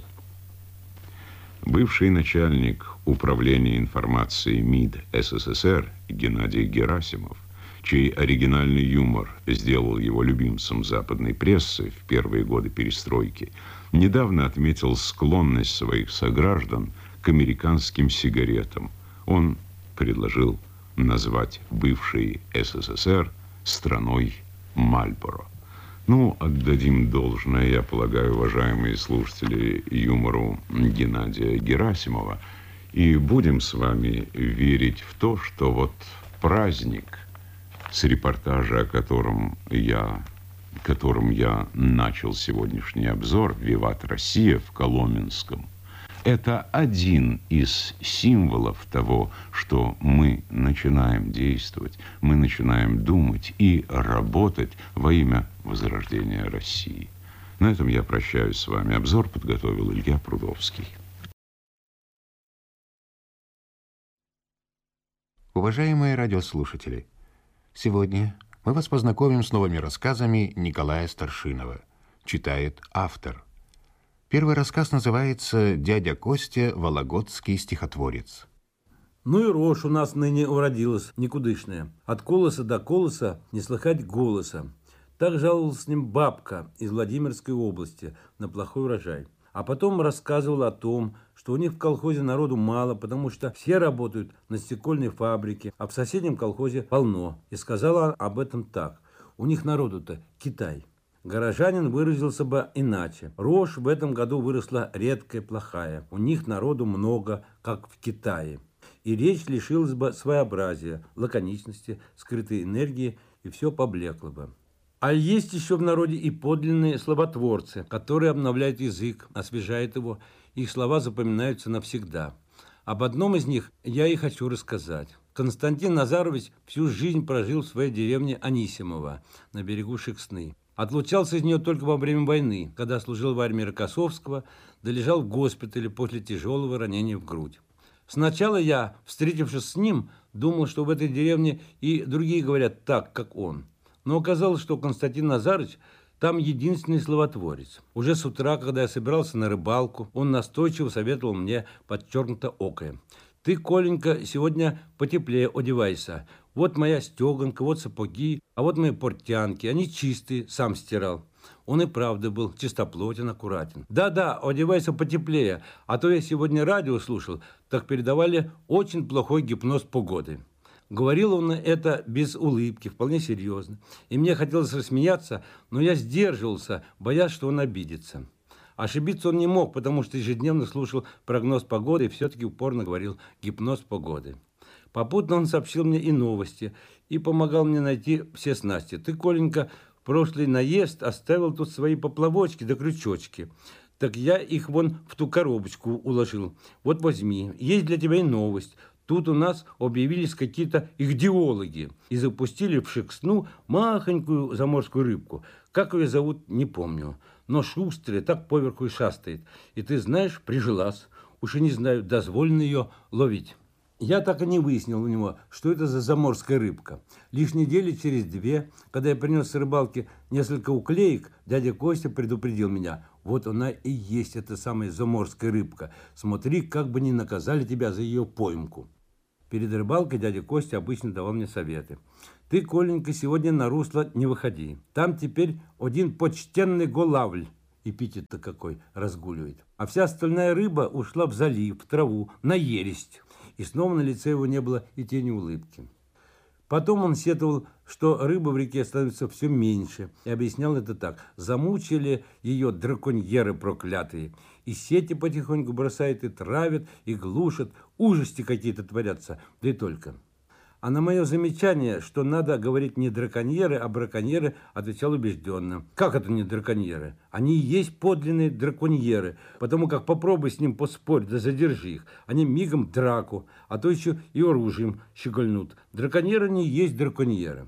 Бывший начальник управления информацией МИД СССР Геннадий Герасимов, чей оригинальный юмор сделал его любимцем западной прессы в первые годы перестройки, недавно отметил склонность своих сограждан к американским сигаретам. Он предложил назвать бывший СССР страной Мальборо. Ну, отдадим должное, я полагаю, уважаемые слушатели, юмору Геннадия Герасимова, и будем с вами верить в то, что вот праздник, с репортажа, о котором я, которым я начал сегодняшний обзор, «Виват Россия» в Коломенском, это один из символов того, что мы начинаем действовать, мы начинаем думать и работать во имя возрождения России. На этом я прощаюсь с вами. Обзор подготовил Илья Прудовский. Уважаемые радиослушатели, сегодня мы вас познакомим с новыми рассказами Николая Старшинова. Читает автор. Первый рассказ называется «Дядя Костя, вологодский стихотворец». Ну и рожь у нас ныне уродилась, никудышная. От колоса до колоса не слыхать голоса. Так жаловалась с ним бабка из Владимирской области на плохой урожай. А потом рассказывала о том, что у них в колхозе народу мало, потому что все работают на стекольной фабрике, а в соседнем колхозе полно. И сказала об этом так: у них народу-то Китай. Горожанин выразился бы иначе. Рожь в этом году выросла редкая, плохая. У них народу много, как в Китае. И речь лишилась бы своеобразия, лаконичности, скрытой энергии, и все поблекло бы. А есть еще в народе и подлинные словотворцы, которые обновляют язык, освежают его, их слова запоминаются навсегда. Об одном из них я и хочу рассказать. Константин Назарович всю жизнь прожил в своей деревне Анисимово на берегу Шексны. Отлучался из нее только во время войны, когда служил в армии Рокоссовского, да лежал в госпитале после тяжелого ранения в грудь. Сначала я, встретившись с ним, думал, что в этой деревне и другие говорят так, как он. Но оказалось, что Константин Назарович там единственный словотворец. Уже с утра, когда я собирался на рыбалку, он настойчиво советовал мне подчеркнуто окое: «Ты, Коленька, сегодня потеплее одевайся. Вот моя стеганка, вот сапоги, а вот мои портянки. Они чистые, сам стирал». Он и правда был чистоплотен, аккуратен. «Да-да, одевайся потеплее, а то я сегодня радио слушал, так передавали очень плохой гипноз погоды». Говорил он это без улыбки, вполне серьезно. И мне хотелось рассмеяться, но я сдерживался, боясь, что он обидится. Ошибиться он не мог, потому что ежедневно слушал прогноз погоды и все-таки упорно говорил «гипноз погоды». Попутно он сообщил мне и новости, и помогал мне найти все снасти. «Ты, Коленька, в прошлый наезд оставил тут свои поплавочки да крючочки. Так я их вон в ту коробочку уложил. Вот возьми, есть для тебя и новость. Тут у нас объявились какие-то ихдиологи и запустили в Шексну махонькую заморскую рыбку. Как ее зовут, не помню. Но шустрая, так поверху и шастает. И ты знаешь, прижилась. Уж и не знаю, дозволено ее ловить. Я так и не выяснил у него, что это за заморская рыбка. Лишь недели через две, когда я принес с рыбалки несколько уклеек, дядя Костя предупредил меня. Вот она и есть эта самая заморская рыбка. Смотри, как бы не наказали тебя за ее поймку. Перед рыбалкой дядя Костя обычно давал мне советы. Ты, Коленька, сегодня на русло не выходи. Там теперь один почтенный голавль, эпитет-то какой, разгуливает. А вся остальная рыба ушла в залив, в траву, на ересть. И снова на лице его не было и тени улыбки. Потом он сетовал, что рыба в реке становится все меньше, и объяснял это так. Замучили ее драконьеры проклятые, и сети потихоньку бросают, и травят, и глушат, ужасти какие-то творятся, да и только. А на мое замечание, что надо говорить не драконьеры, а браконьеры, отвечал убежденно. Как это не драконьеры? Они и есть подлинные драконьеры, потому как попробуй с ним поспорь, да задержи их. Они мигом драку, а то еще и оружием щегольнут. Драконьеры не есть драконьеры.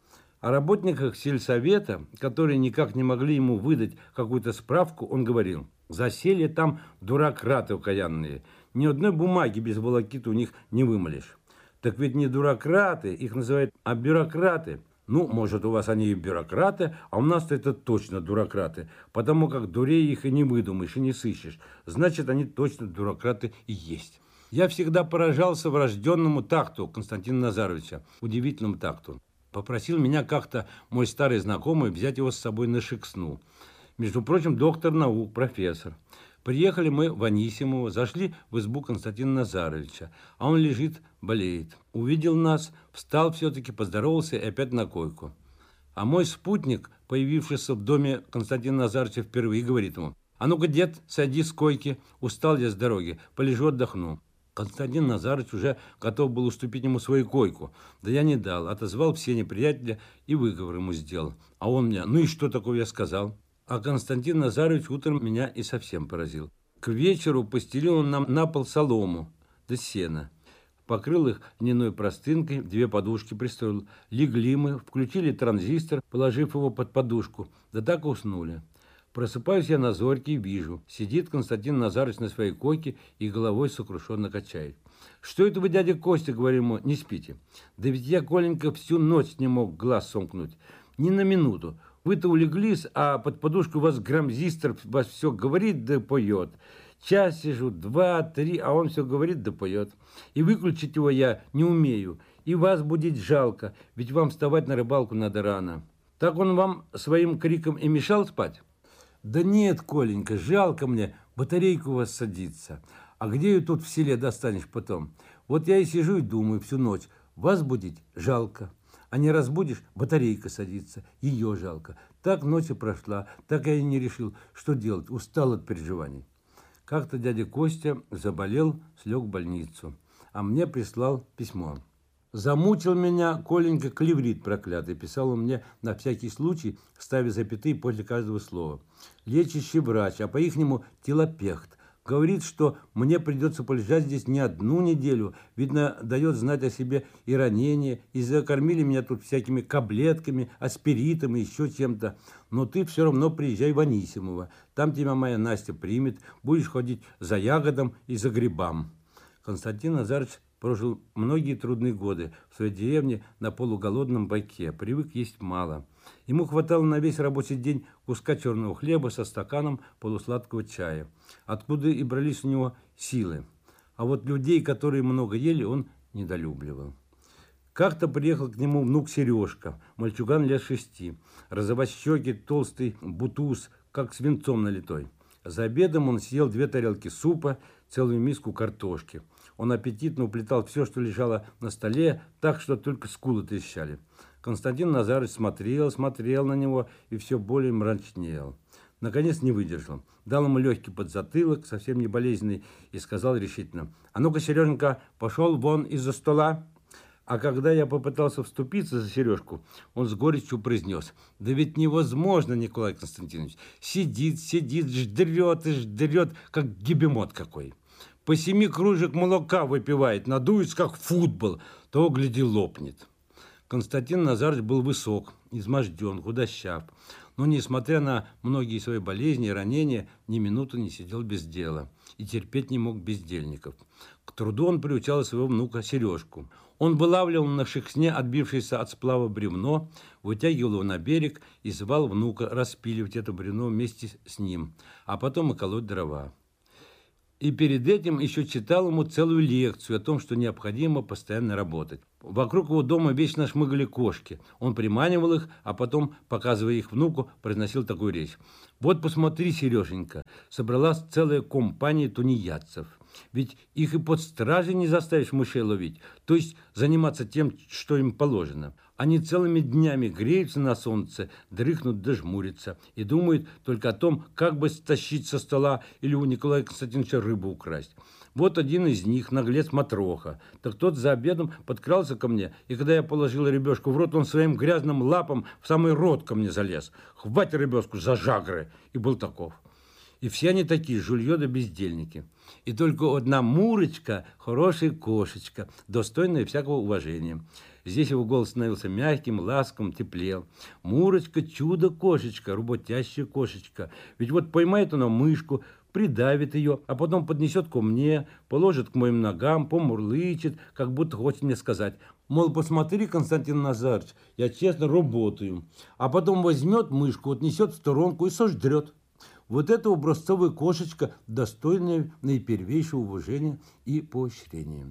О работниках сельсовета, которые никак не могли ему выдать какую-то справку, он говорил: засели там дуракраты окаянные. Ни одной бумаги без волокиты у них не вымолишь. Так ведь не дуракраты, их называют, а бюрократы. Ну, может, у вас они и бюрократы, а у нас-то это точно дуракраты, потому как дурей их и не выдумаешь, и не сыщешь. Значит, они точно дуракраты и есть. Я всегда поражался врожденному такту Константина Назаровича, удивительному такту. Попросил меня как-то мой старый знакомый взять его с собой на Шексну. Между прочим, доктор наук, профессор. Приехали мы в Анисимово, зашли в избу Константина Назаровича, а он лежит, болеет. Увидел нас, встал все-таки, поздоровался и опять на койку. А мой спутник, появившийся в доме Константина Назаровича впервые, говорит ему: а ну-ка, дед, садись с койки, устал я с дороги, полежу, отдохну. Константин Назарович уже готов был уступить ему свою койку. Да я не дал, отозвал все неприятеля и выговор ему сделал. А он мне: ну и что такое я сказал? А Константин Назарович утром меня и совсем поразил. К вечеру постелил он нам на пол солому да сена. Покрыл их льняной простынкой, две подушки пристроил. Легли мы, включили транзистор, положив его под подушку. Да так и уснули. Просыпаюсь я на зорьке и вижу. Сидит Константин Назарович на своей койке и головой сокрушенно качает. Что это вы, дядя Костя, говорим ему, не спите? Да ведь я, Коленька, всю ночь не мог глаз сомкнуть. Ни на минуту. Вы-то улеглись, а под подушку у вас грамзистор вас все говорит да поет. Час сижу, два, три, а он все говорит да поет. И выключить его я не умею. И вас будить жалко, ведь вам вставать на рыбалку надо рано. Так он вам своим криком и мешал спать? Да нет, Коленька, жалко мне, батарейка у вас садится. А где ее тут в селе достанешь потом? Вот я и сижу и думаю всю ночь, вас будить жалко. А не разбудишь, батарейка садится, ее жалко. Так ночь и прошла, так я и не решил, что делать, устал от переживаний. Как-то дядя Костя заболел, слег в больницу, а мне прислал письмо. Замучил меня Коленька клеврит проклятый, писал он мне на всякий случай, ставя запятые после каждого слова. Лечащий врач, а по-ихнему телопехт. Говорит, что мне придется полежать здесь не одну неделю. Видно, дает знать о себе и ранение, и закормили меня тут всякими таблетками, аспиритом и еще чем-то. Но ты все равно приезжай в Анисимово. Там тебя моя Настя примет, будешь ходить за ягодом и за грибам. Константин Назарович прожил многие трудные годы в своей деревне на полуголодном байке. Привык есть мало. Ему хватало на весь рабочий день куска черного хлеба со стаканом полусладкого чая, откуда и брались у него силы. А вот людей, которые много ели, он недолюбливал. Как-то приехал к нему внук Сережка, мальчуган лет шести, розовощекий, толстый бутуз, как свинцом налитой. За обедом он съел две тарелки супа, целую миску картошки. Он аппетитно уплетал все, что лежало на столе, так что только скулы трещали. Константин Назарович смотрел, смотрел на него и все более мрачнел. Наконец не выдержал. Дал ему легкий подзатылок, совсем не болезненный, и сказал решительно: «А ну-ка, Сереженька, пошел вон из-за стола». А когда я попытался вступиться за Сережку, он с горечью произнес: «Да ведь невозможно, Николай Константинович. Сидит, сидит, ждет и ждет, как гибемот какой». по семи кружек молока выпивает, надуется, как футбол, то, гляди, лопнет. Константин Назарович был высок, изможден, худощав, но, несмотря на многие свои болезни и ранения, ни минуты не сидел без дела и терпеть не мог бездельников. К труду он приучал своего внука Сережку. Он вылавливал на шексне отбившееся от сплава бревно, вытягивал его на берег и звал внука распиливать это бревно вместе с ним, а потом и колоть дрова. И перед этим еще читал ему целую лекцию о том, что необходимо постоянно работать. Вокруг его дома вечно шмыгали кошки. Он приманивал их, а потом, показывая их внуку, произносил такую речь. «Вот посмотри, Сереженька, собралась целая компания тунеядцев. Ведь их и под стражей не заставишь мышей ловить, то есть заниматься тем, что им положено. Они целыми днями греются на солнце, дрыхнут да жмурятся и думают только о том, как бы стащить со стола или у Николая Константиновича рыбу украсть. Вот один из них, наглец Матроха. Так тот за обедом подкрался ко мне, и когда я положил рыбешку в рот, он своим грязным лапом в самый рот ко мне залез. Хвать рыбешку за жагры, и был таков. И все они такие, жульё да бездельники. И только одна Мурочка, хорошая кошечка, достойная всякого уважения». Здесь его голос становился мягким, ласковым, теплел. «Мурочка, чудо-кошечка, работящая кошечка. Ведь вот поймает она мышку, придавит ее, а потом поднесет ко мне, положит к моим ногам, помурлычет, как будто хочет мне сказать, мол, посмотри, Константин Назарович, я честно работаю. А потом возьмет мышку, отнесет в сторонку и сождрет. Вот это образцовая кошечка, достойная наипервейшего уважения и поощрения».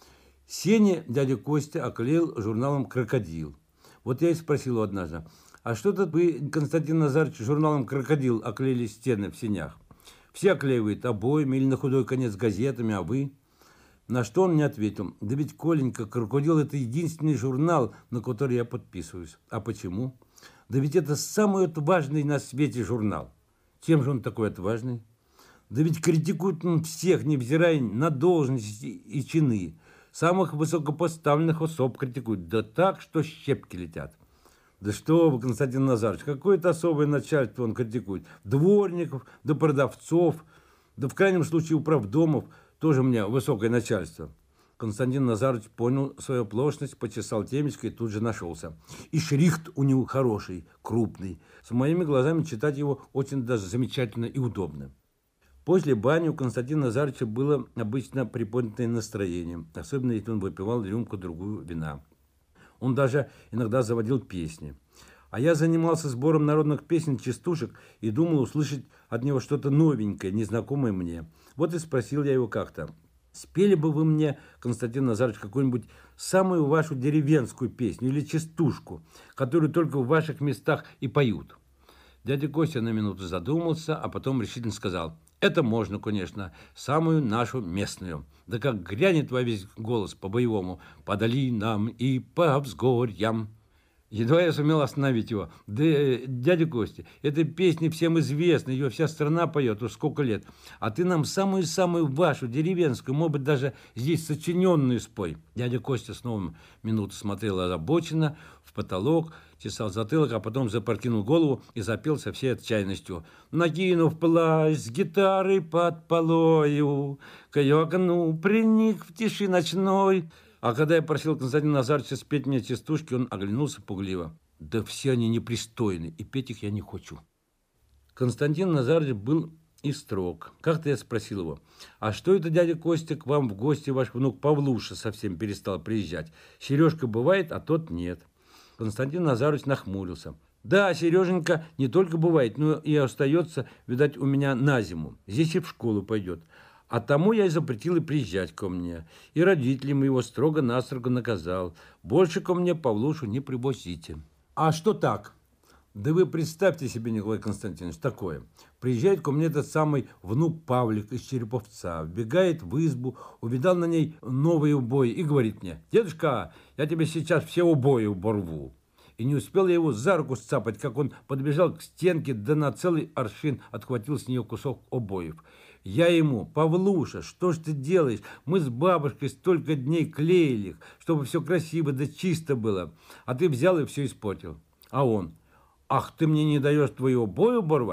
Сеня дядя Костя оклеил журналом «Крокодил». Вот я и спросил его однажды, а что-то вы, Константин Назарович, журналом «Крокодил» оклеили стены в сенях? Все оклеивают обоями или на худой конец газетами, а вы? На что он мне ответил, да ведь, Коленька, «Крокодил» – это единственный журнал, на который я подписываюсь. А почему? Да ведь это самый отважный на свете журнал. Чем же он такой отважный? Да ведь критикует он всех, невзирая на должности и чины. Самых высокопоставленных особ критикуют, да так, что щепки летят. Да что вы, Константин Назарович, какое-то особое начальство он критикует. Дворников, да продавцов, да в крайнем случае управдомов, тоже у меня высокое начальство. Константин Назарович понял свою оплошность, почесал темечко и тут же нашелся. И шрифт у него хороший, крупный. С моими глазами читать его очень даже замечательно и удобно. После бани у Константина Назаровича было обычно приподнятое настроение, особенно если он выпивал рюмку-другую вина. Он даже иногда заводил песни. А я занимался сбором народных песен, частушек и думал услышать от него что-то новенькое, незнакомое мне. Вот и спросил я его как-то, спели бы вы мне, Константин Назарович, какую-нибудь самую вашу деревенскую песню или частушку, которую только в ваших местах и поют? Дядя Костя на минуту задумался, а потом решительно сказал, это можно, конечно, самую нашу местную. Да как грянет во весь голос по-боевому, по долинам и по взгорьям. Едва я сумел остановить его. Да, дядя Костя, эта песня всем известна, ее вся страна поет уж сколько лет. А ты нам самую-самую вашу, деревенскую, может быть, даже здесь сочиненную спой. Дядя Костя снова минуту смотрел озабоченно в потолок, чесал затылок, а потом запрокинул голову и запел со всей отчаянностью. Накинув плащ с гитарой под полою, к ее окну приник в тиши ночной. А когда я просил Константина Назаровича спеть мне частушки, он оглянулся пугливо. Да все они непристойны, и петь их я не хочу. Константин Назарович был и строг. Как-то я спросил его, а что это, дядя Костя, к вам в гости ваш внук Павлуша совсем перестал приезжать? Сережка бывает, а тот нет. Константин Назарович нахмурился. Да, Сереженька не только бывает, но и остается, видать, у меня на зиму. Здесь и в школу пойдет. А тому я и запретил и приезжать ко мне. И родителям его строго-настрого наказал. Больше ко мне Павлушу не привозите. А что так? Да вы представьте себе, Николай Константинович, такое. Приезжает ко мне этот самый внук Павлик из Череповца, вбегает в избу, увидал на ней новые убои и говорит мне, дедушка, я тебе сейчас все убои уборву. И не успел я его за руку сцапать, как он подбежал к стенке, да на целый аршин отхватил с нее кусок обоев. Я ему, Павлуша, что ж ты делаешь? Мы с бабушкой столько дней клеили их, чтобы все красиво да чисто было. А ты взял и все испортил. А он, ах, ты мне не даешь твои обои оборвать?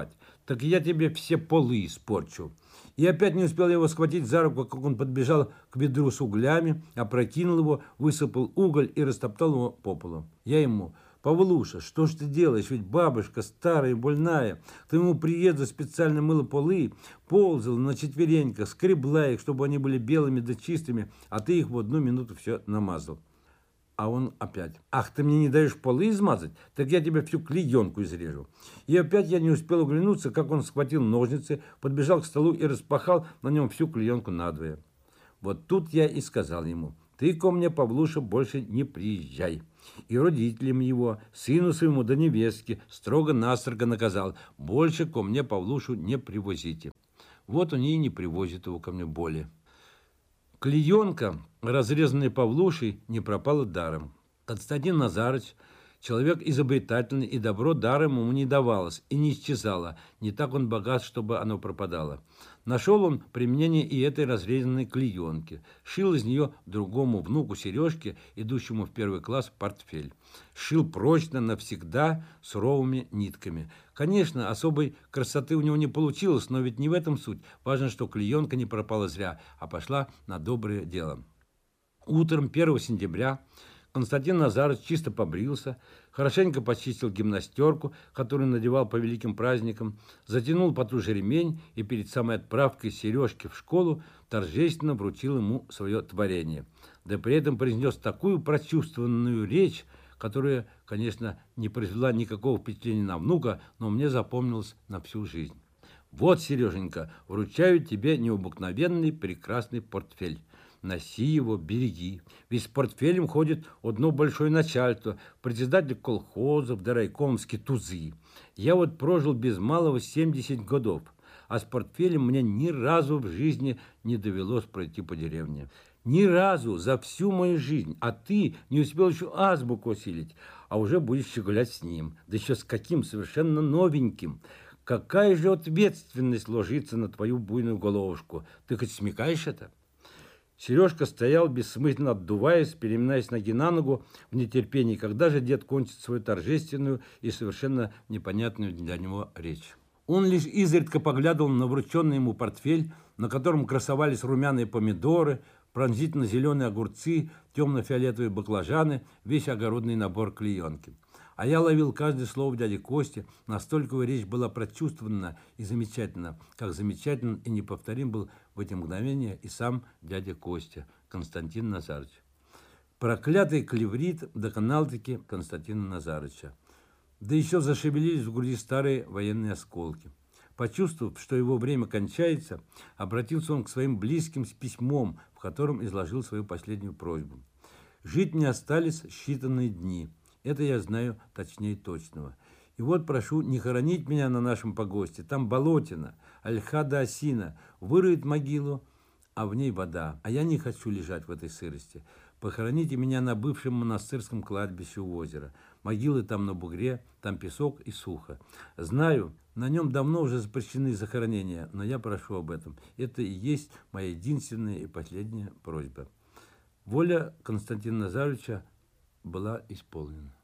так я тебе все полы испорчу. И опять не успел его схватить за руку, как он подбежал к ведру с углями, опрокинул его, высыпал уголь и растоптал его по полу. Я ему: Павлуша, что ж ты делаешь? Ведь бабушка старая и больная. К твоему приезду специально мыла полы, ползала на четвереньках, скребла их, чтобы они были белыми да чистыми, а ты их в одну минуту все намазал. А он опять: ах, ты мне не даешь полы измазать? Так я тебе всю клеенку изрежу. И опять я не успел оглянуться, как он схватил ножницы, подбежал к столу и распахал на нем всю клеенку надвое. Вот тут я и сказал ему: ты ко мне, Павлуша, больше не приезжай. И родителям его, сыну своему да невестке строго-настрого наказал: больше ко мне Павлушу не привозите. Вот они и не привозят его ко мне более. Клеенка, разрезанная Павлушей, не пропала даром. Константин Назарыч, человек изобретательный, и добро даром ему не давалось и не исчезало. Не так он богат, чтобы оно пропадало. Нашел он применение и этой разрезанной клеенки. Шил из нее другому внуку Сережке, идущему в первый класс, портфель. Шил прочно, навсегда, суровыми нитками. Конечно, особой красоты у него не получилось, но ведь не в этом суть. Важно, что клеенка не пропала зря, а пошла на доброе дело. Утром первого сентября Константин Назарыч чисто побрился, хорошенько почистил гимнастерку, которую надевал по великим праздникам, затянул потуже ремень и перед самой отправкой Сережки в школу торжественно вручил ему свое творение. Да при этом произнес такую прочувствованную речь, которая, конечно, не произвела никакого впечатления на внука, но мне запомнилась на всю жизнь. Вот, Сереженька, вручаю тебе необыкновенный прекрасный портфель. Носи его, береги. Ведь с портфелем ходит одно большое начальство, председатель колхозов, да райкомские тузы. Я вот прожил без малого семьдесят годов, а с портфелем мне ни разу в жизни не довелось пройти по деревне. Ни разу за всю мою жизнь. А ты не успел еще азбуку осилить, а уже будешь щеголять с ним. Да еще с каким совершенно новеньким. Какая же ответственность ложится на твою буйную головушку? Ты хоть смекаешь это? Сережка стоял, бессмысленно отдуваясь, переминаясь ноги на ногу в нетерпении, когда же дед кончит свою торжественную и совершенно непонятную для него речь. Он лишь изредка поглядывал на врученный ему портфель, на котором красовались румяные помидоры, пронзительно-зеленые огурцы, темно-фиолетовые баклажаны, весь огородный набор клеенки. А я ловил каждое слово дяди Кости, настолько его речь была прочувствована и замечательна, как замечателен и неповторим был в эти мгновения и сам дядя Костя, Константин Назарыч. Проклятый клеврит доконал-таки Константина Назарыча. Да еще зашевелились в груди старые военные осколки. Почувствовав, что его время кончается, обратился он к своим близким с письмом, в котором изложил свою последнюю просьбу. «Жить мне остались считанные дни. Это я знаю точнее точного. И вот прошу не хоронить меня на нашем погосте. Там болотина, ольха да осина. Выроют могилу, а в ней вода. А я не хочу лежать в этой сырости. Похороните меня на бывшем монастырском кладбище у озера. Могилы там на бугре, там песок и сухо. Знаю, на нем давно уже запрещены захоронения, но я прошу об этом. Это и есть моя единственная и последняя просьба». Воля Константина Назаровича была исполнена.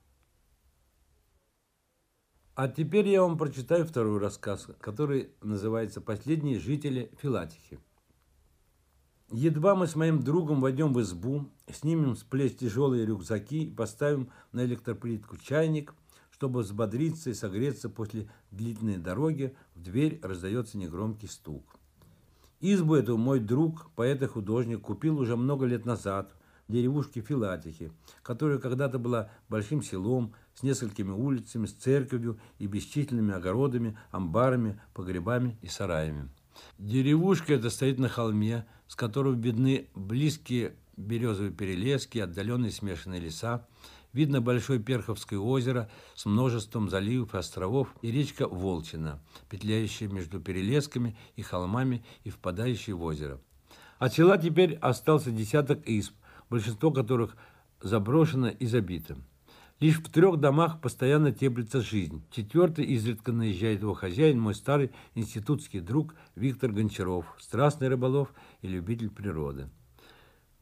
А теперь я вам прочитаю второй рассказ, который называется «Последние жители Филатихи». Едва мы с моим другом войдем в избу, снимем с плеч тяжелые рюкзаки и поставим на электроплитку чайник, чтобы взбодриться и согреться после длительной дороги, в дверь раздается негромкий стук. Избу эту мой друг, поэт и художник, купил уже много лет назад в деревушке Филатихи, которая когда-то была большим селом с несколькими улицами, с церковью и бесчисленными огородами, амбарами, погребами и сараями. Деревушка эта стоит на холме, с которого видны близкие березовые перелески, отдаленные смешанные леса. Видно большое Перховское озеро с множеством заливов и островов и речка Волчина, петляющая между перелесками и холмами и впадающая в озеро. От села теперь остался десяток изб, большинство которых заброшено и забито. Лишь в трех домах постоянно теплится жизнь. Четвертый изредка наезжает его хозяин, мой старый институтский друг Виктор Гончаров, страстный рыболов и любитель природы.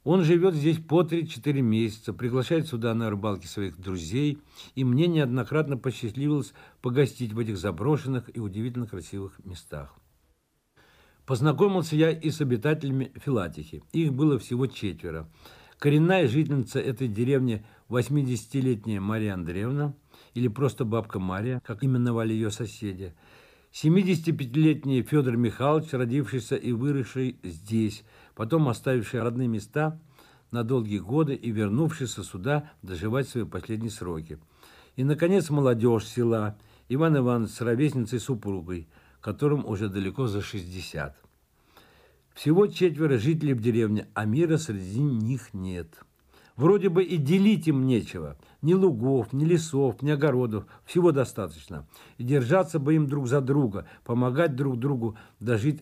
Он живет здесь по три-четыре месяца, приглашает сюда на рыбалки своих друзей, и мне неоднократно посчастливилось погостить в этих заброшенных и удивительно красивых местах. Познакомился я и с обитателями Филатихи. Их было всего четверо. Коренная жительница этой деревни, восьмидесятилетняя Мария Андреевна, или просто бабка Мария, как именовали ее соседи, семидесятипятилетний Федор Михайлович, родившийся и выросший здесь, потом оставивший родные места на долгие годы и вернувшийся сюда доживать свои последние сроки. И, наконец, молодежь села, Иван Иванович с ровесницей супругой, которым уже далеко за шестьдесят. Всего четверо жителей в деревне, а мира среди них нет. Вроде бы и делить им нечего. Ни лугов, ни лесов, ни огородов. Всего достаточно. И держаться бы им друг за друга, помогать друг другу дожить